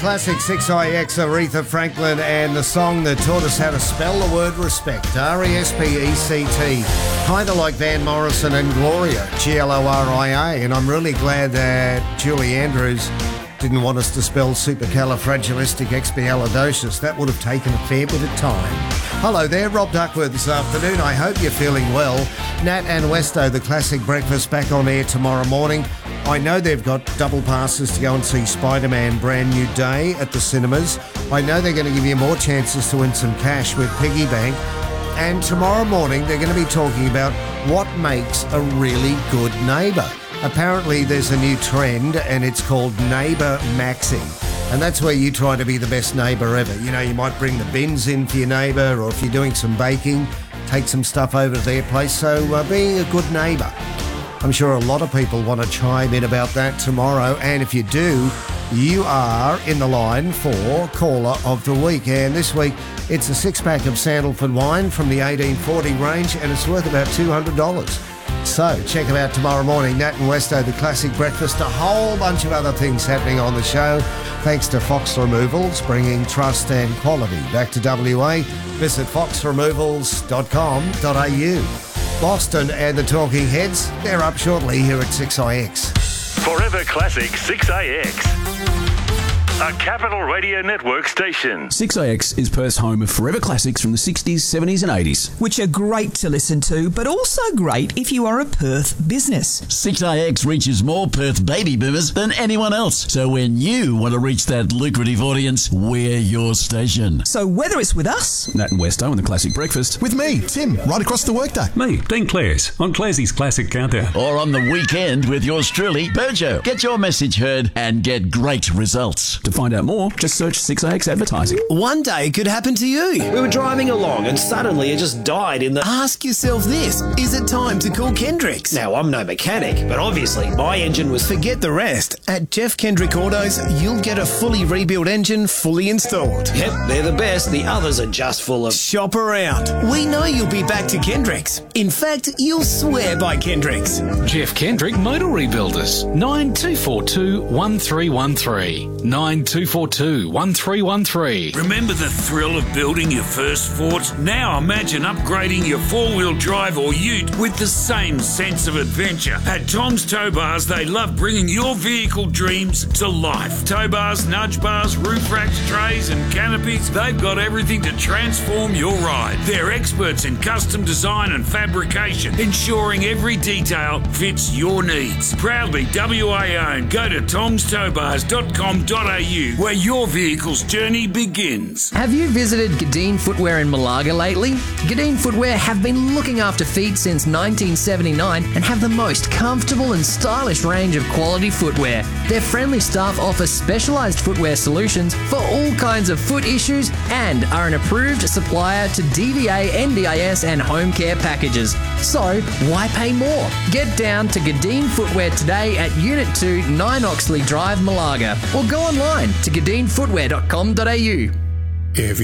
classic 6IX, Aretha Franklin, and the song that taught us how to spell the word respect, R-E-S-P-E-C-T. Kind of like Van Morrison and Gloria, Gloria. And I'm really glad that Julie Andrews didn't want us to spell supercalifragilisticexpialidocious. That would have taken a fair bit of time. Hello there, Rob Duckworth this afternoon. I hope you're feeling well. Nat and Westo, the classic breakfast, back on air tomorrow morning. I know they've got double passes to go and see Spider-Man Brand New Day at the cinemas. I know they're going to give you more chances to win some cash with Piggy Bank. And tomorrow morning, they're going to be talking about what makes a really good neighbour. Apparently, there's a new trend, and it's called neighbour maxing. And that's where you try to be the best neighbour ever. You know, you might bring the bins in for your neighbour, or if you're doing some baking, take some stuff over to their place. So being a good neighbour. I'm sure a lot of people want to chime in about that tomorrow. And if you do, you are in the line for Caller of the Week. And this week, it's a six-pack of Sandalford wine from the 1840 range, and it's worth about $200. So check them out tomorrow morning. Nat and Westo, the classic breakfast, a whole bunch of other things happening on the show. Thanks to Fox Removals, bringing trust and quality back to WA. Visit foxremovals.com.au. Boston and the Talking Heads, they're up shortly here at 6IX. Forever Classic 6IX. A Capital Radio Network station. 6IX is Perth's home of forever classics from the 60s, 70s and 80s. Which are great to listen to, but also great if you are a Perth business. 6IX reaches more Perth baby boomers than anyone else. So when you want to reach that lucrative audience, we're your station. So whether it's with us, Nat and Westo and the Classic Breakfast. With me, Tim, right across the workday. Me, Dean Clares, on Clares's Classic Countdown. Or on the weekend with yours truly, Burjo. Get your message heard and get great results. To find out more, just search 6IX Advertising. One day could happen to you. We were driving along and suddenly it just died in the... Ask yourself this, is it time to call Kendricks? Now, I'm no mechanic, but obviously my engine was... Forget the rest. At Jeff Kendrick Autos, you'll get a fully rebuilt engine fully installed. Yep, they're the best. The others are just full of... Shop around. We know you'll be back to Kendricks. In fact, you'll swear by Kendricks. Jeff Kendrick Motor Rebuilders. 9242 1313. 9242 1313. Remember the thrill of building your first Ford? Now imagine upgrading your four-wheel drive or ute with the same sense of adventure. At Tom's Tow Bars, they love bringing your vehicle dreams to life. Tow bars, nudge bars, roof racks, trays and canopies, they've got everything to transform your ride. They're experts in custom design and fabrication, ensuring every detail fits your needs. Proudly WA owned. Go to tomstowbars.com.au where your vehicle's journey begins. Have you visited Gadeen Footwear in Malaga lately? Gadeen Footwear have been looking after feet since 1979 and have the most comfortable and stylish range of quality footwear. Their friendly staff offer specialised footwear solutions for all kinds of foot issues and are an approved supplier to DVA, NDIS and home care packages. So, why pay more? Get down to Gadeen Footwear today at Unit 2, 9 Oxley Drive, Malaga, or go online to gadeenfootwear.com.au. If